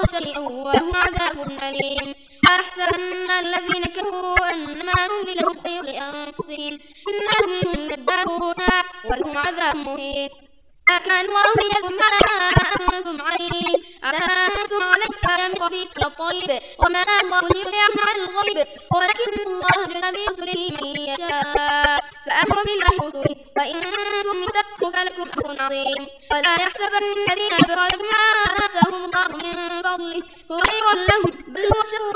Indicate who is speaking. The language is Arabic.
Speaker 1: شيئا ولهم عذاب أليم. أحسن الذين كفروا أنما نملي لهم خير لأنفسهم إنهم كذابون ولهم عذاب مهين. أكان الله يكن ما أنتم عليه أنتم عليك يا خبيث الطيب وما الله ليطلع على الغيب ولكن الله يجزي برسله من يشاء فآمنوا بالله ورسله فإن أنتم تتقوا فلكم أجر عظيم. ولا يحسبن الذين يبخلون بما آتاهم الله من فضله هو خير لهم بل هو شر